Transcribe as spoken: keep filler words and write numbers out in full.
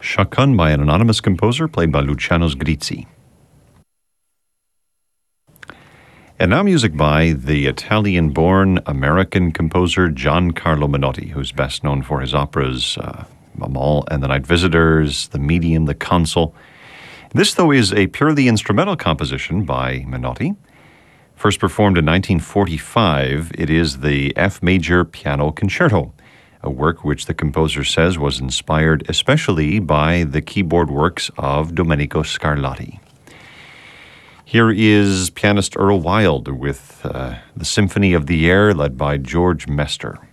Chacun by an anonymous composer played by Luciano Sgrizzi. And now music by the Italian-born American composer Giancarlo Menotti, who's best known for his operas uh, Mamal and the Night Visitors, The Medium, The Consul. This, though, is a purely instrumental composition by Menotti. First performed in nineteen forty-five, it is the F Major Piano Concerto, a work which the composer says was inspired especially by the keyboard works of Domenico Scarlatti. Here is pianist Earl Wild with uh, the Symphony of the Air, led by George Mester.